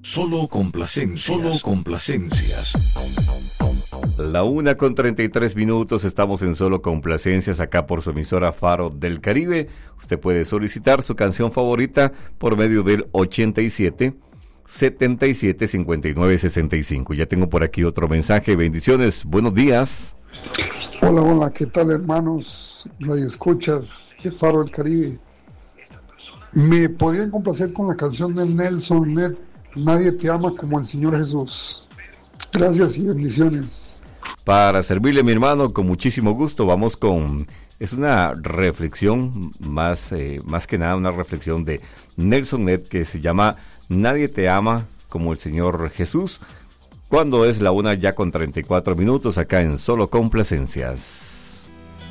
Solo complacencias. Solo complacencias. La 1:33, estamos en Solo Complacencias, acá por su emisora Faro del Caribe. Usted puede solicitar su canción favorita por medio del 87 77 59 65. Ya tengo por aquí otro mensaje. Bendiciones, buenos días. Hola, ¿qué tal, hermanos? Radio escuchas, Faro del Caribe. ¿Me podrían complacer con la canción de Nelson Ned, Nadie te ama como el Señor Jesús? Gracias y bendiciones. Para servirle, mi hermano, con muchísimo gusto. Vamos con... Es una reflexión, más que nada una reflexión de Nelson Ned, que se llama Nadie te ama como el Señor Jesús, cuando es la 1:34 acá en Solo Complacencias.